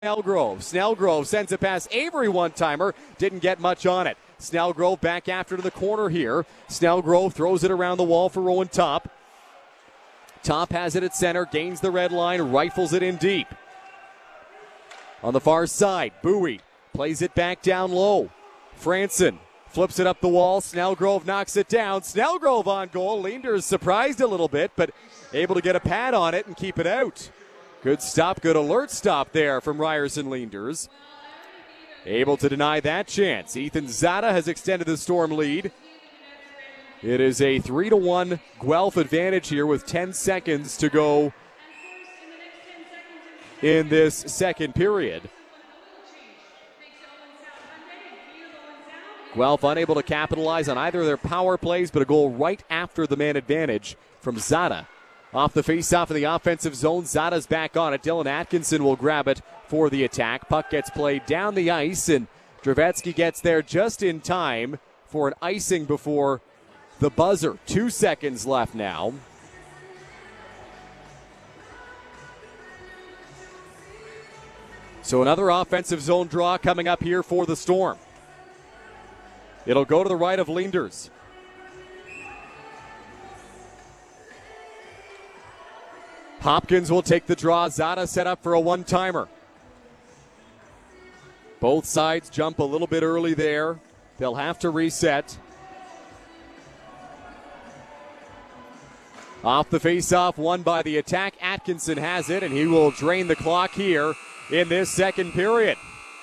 Snellgrove sends it past Avery one-timer. Didn't get much on it. Snellgrove back after to the corner here. Snellgrove throws it around the wall for Owen Top. Top has it at center, gains the red line, rifles it in deep. On the far side, Bowie plays it back down low. Franson flips it up the wall. Snellgrove knocks it down. Snellgrove on goal. Leenders surprised a little bit, but able to get a pad on it and keep it out. Good stop, good alert stop there from Ryerson Leenders. Able to deny that chance. Ethan Zada has extended the Storm lead. It is a 3-1 Guelph advantage here with 10 seconds to go in this second period. Guelph unable to capitalize on either of their power plays, but a goal right after the man advantage from Zada. Off the face-off of the offensive zone, Zada's back on it. Dylan Atkinson will grab it for the attack. Puck gets played down the ice, and Dravetsky gets there just in time for an icing before the buzzer. 2 seconds left now. So another offensive zone draw coming up here for the Storm. It'll go to the right of Leenders. Hopkins will take the draw. Zada set up for a one-timer. Both sides jump a little bit early there. They'll have to reset. Off the face-off, won by the attack. Atkinson has it, and he will drain the clock here in this second period.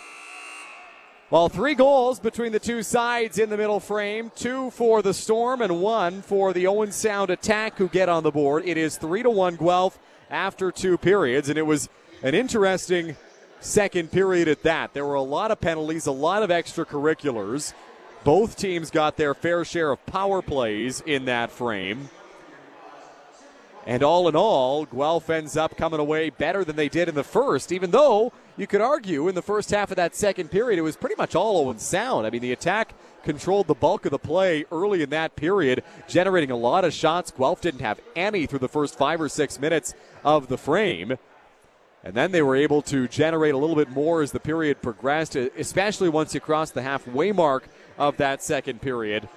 Well, 3 goals between the two sides in the middle frame. 2 for the Storm and 1 for the Owen Sound attack who get on the board. It is 3-1 Guelph after 2 periods, and it was an interesting second period at that. There were a lot of penalties, a lot of extracurriculars. Both teams got their fair share of power plays in that frame. And all in all, Guelph ends up coming away better than they did in the first, even though you could argue in the first half of that second period it was pretty much all Owen Sound. I mean, the attack controlled the bulk of the play early in that period, generating a lot of shots. Guelph didn't have any through the first 5 or 6 minutes of the frame. And then they were able to generate a little bit more as the period progressed, especially once you crossed the halfway mark of that second period.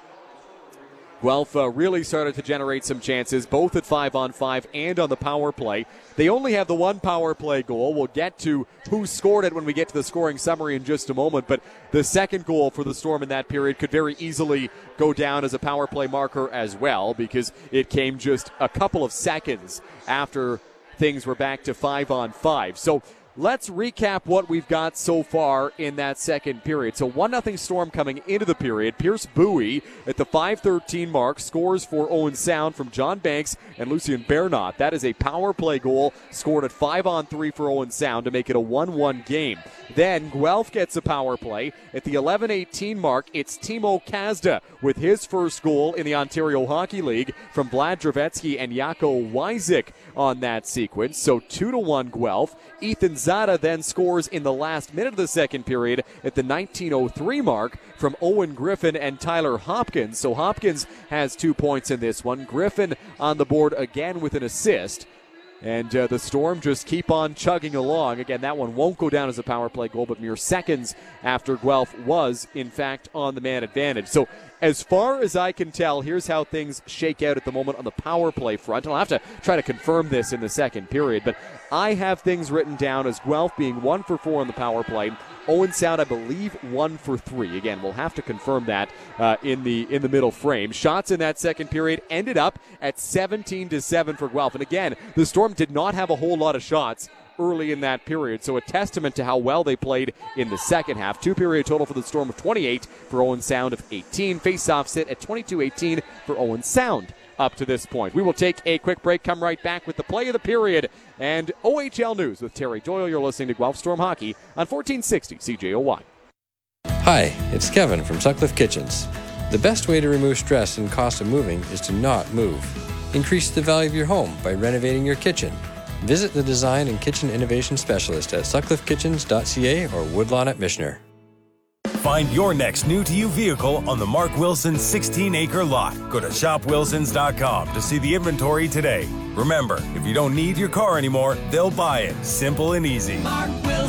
Guelph really started to generate some chances, both at 5-on-5 and on the power play. They only have the 1 power play goal. We'll get to who scored it when we get to the scoring summary in just a moment, but the second goal for the Storm in that period could very easily go down as a power play marker as well, because it came just a couple of seconds after things were back to 5-on-5. So let's recap what we've got so far in that second period. So 1-0 Storm coming into the period. Pierce Bowie at the 5:13 mark scores for Owen Sound from John Banks and Lucien Bernot. That is a power play goal scored at 5-on-3 for Owen Sound to make it a 1-1 game. Then Guelph gets a power play. At the 11:18 mark, it's Timo Kazda with his first goal in the Ontario Hockey League from Vlad Dravetsky and Jaco Wyzik on that sequence. So 2-1 Guelph. Ethan Zada then scores in the last minute of the second period at the 19:03 mark from Owen Griffin and Tyler Hopkins. So Hopkins has 2 points in this one. Griffin on the board again with an assist. And the Storm just keep on chugging along. Again, that one won't go down as a power play goal, but mere seconds after Guelph was, in fact, on the man advantage. So as far as I can tell, here's how things shake out at the moment on the power play front. I'll have to try to confirm this in the second period, but I have things written down as Guelph being 1 for 4 on the power play. Owen Sound, I believe, 1 for 3. Again, we'll have to confirm that in the middle frame. Shots in that second period ended up at 17-7 for Guelph. And again, the Storm did not have a whole lot of shots early in that period, so a testament to how well they played in the second half. 2-period total for the Storm of 28, for Owen Sound of 18. Face-off sit at 22-18 for Owen Sound up to this point. We will take a quick break, come right back with the play of the period and OHL News with Terry Doyle. You're listening to Guelph Storm Hockey on 1460 CJOY. Hi, it's Kevin from Sutcliffe Kitchens. The best way to remove stress and cost of moving is to not move. Increase the value of your home by renovating your kitchen. Visit the Design and Kitchen Innovation Specialist at sutcliffekitchens.ca or Woodlawn at Michener. Find your next new-to-you vehicle on the Mark Wilson 16-acre lot. Go to shopwilsons.com to see the inventory today. Remember, if you don't need your car anymore, they'll buy it. Simple and easy. Mark